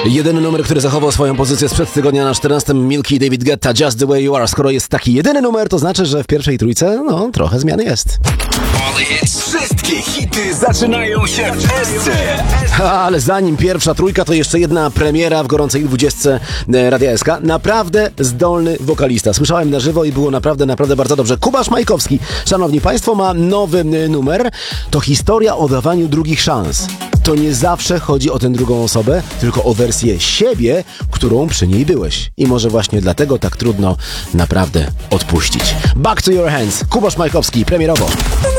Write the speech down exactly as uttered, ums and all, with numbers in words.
Jedyny numer, który zachował swoją pozycję sprzed tygodnia na czternastym, Milky David Guetta, Just the Way You Are. Skoro jest taki jedyny numer, to znaczy, że w pierwszej trójce, no, trochę zmian jest. Wszystkie hity zaczynają się w S C. Ale zanim pierwsza trójka, to jeszcze jedna premiera w gorącej dwudziestce Radia S K. Naprawdę zdolny wokalista. Słyszałem na żywo i było naprawdę, naprawdę bardzo dobrze. Kuba Szmajkowski, szanowni państwo, ma nowy numer. To historia o dawaniu drugich szans. To nie zawsze chodzi o tę drugą osobę, tylko o wersję siebie, którą przy niej byłeś. I może właśnie dlatego tak trudno naprawdę odpuścić. Back to your hands. Kuba Szmajkowski, premierowo.